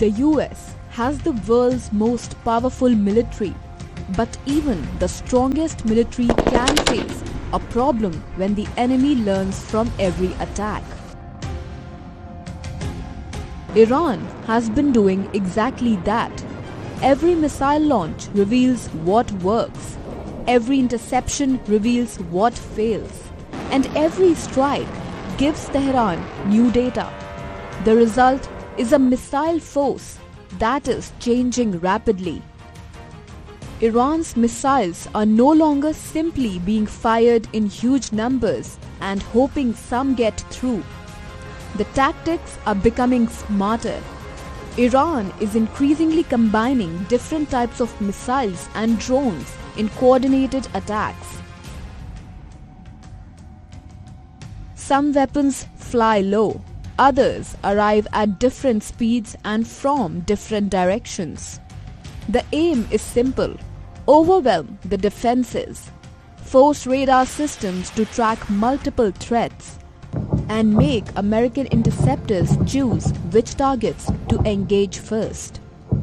The US has the world's most powerful military, but even the strongest military can face a problem when the enemy learns from every attack. Iran has been doing exactly that. Every missile launch reveals what works, every interception reveals what fails, and every strike gives Tehran new data. The result is a missile force that is changing rapidly. Iran's missiles are no longer simply being fired in huge numbers and hoping some get through. The tactics are becoming smarter. Iran is increasingly combining different types of missiles and drones in coordinated attacks. Some weapons fly low, others arrive at different speeds and from different directions. The aim is simple: overwhelm the defenses, force radar systems to track multiple threats, and make American interceptors choose which targets to engage first.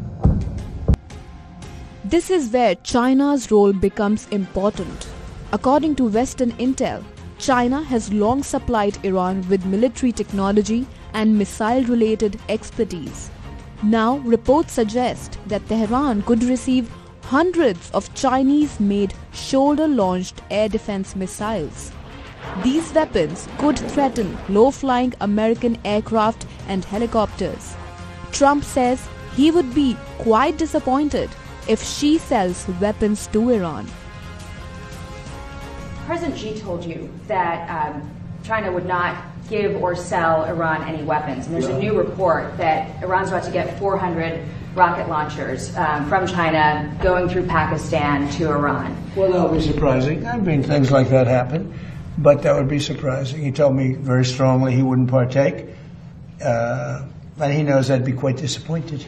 This is where China's role becomes important. According to Western intel, China has long supplied Iran with military technology and missile-related expertise. Now, reports suggest that Tehran could receive hundreds of Chinese-made shoulder-launched air defense missiles. These weapons could threaten low-flying American aircraft and helicopters. Trump says he would be quite disappointed if she sells weapons to Iran. President Xi told you that China would not give or sell Iran any weapons. And there's a new report that Iran's about to get 400 rocket launchers from China going through Pakistan to Iran. Well, that would be surprising. I mean, things like that happen, but that would be surprising. He told me very strongly he wouldn't partake, and he knows I'd be quite disappointed.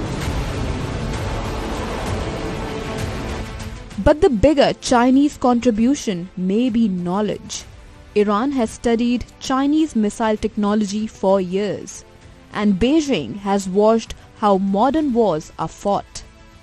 But the bigger Chinese contribution may be knowledge. Iran has studied Chinese missile technology for years, and Beijing has watched how modern wars are fought.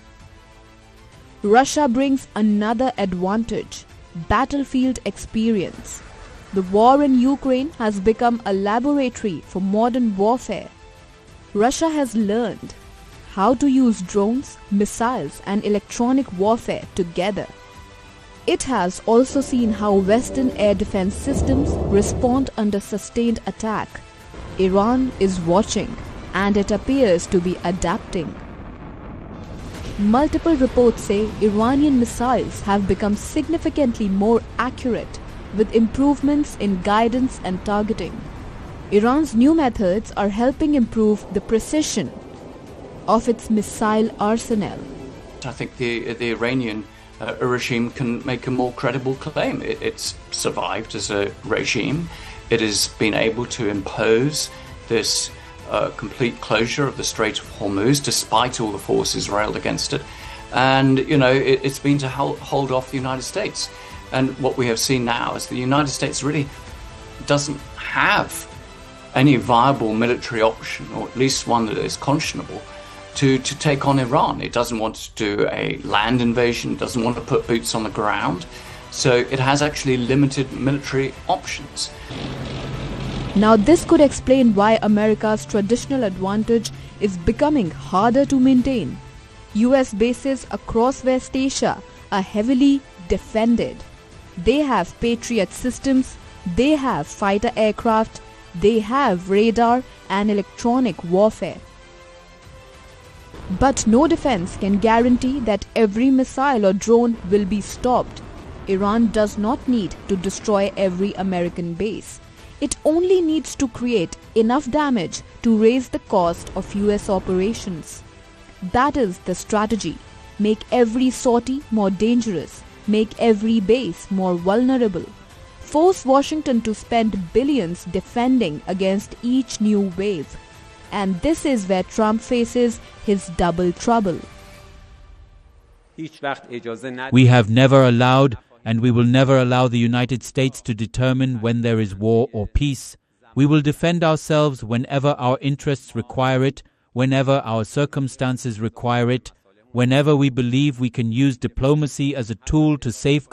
Russia brings another advantage: battlefield experience. The war in Ukraine has become a laboratory for modern warfare. Russia has learned how to use drones, missiles, and electronic warfare together. It has also seen how Western air defense systems respond under sustained attack. Iran is watching, and it appears to be adapting. Multiple reports say Iranian missiles have become significantly more accurate, with improvements in guidance and targeting. Iran's new methods are helping improve the precision of its missile arsenal. I think the Iranian regime can make a more credible claim. It's survived as a regime. It has been able to impose this complete closure of the Strait of Hormuz despite all the forces railed against it. And, you know, it's been to hold off the United States. And what we have seen now is the United States really doesn't have any viable military option, or at least one that is conscionable, to take on Iran. It doesn't want to do a land invasion, it doesn't want to put boots on the ground. So it has actually limited military options. Now this could explain why America's traditional advantage is becoming harder to maintain. US bases across West Asia are heavily defended. They have Patriot systems, they have fighter aircraft, they have radar and electronic warfare. But no defense can guarantee that every missile or drone will be stopped. Iran does not need to destroy every American base. It only needs to create enough damage to raise the cost of US operations. That is the strategy. Make every sortie more dangerous. Make every base more vulnerable. Force Washington to spend billions defending against each new wave. And this is where Trump faces his double trouble. We have never allowed, and we will never allow the United States to determine when there is war or peace. We will defend ourselves whenever our interests require it, whenever our circumstances require it, whenever we believe we can use diplomacy as a tool to safeguard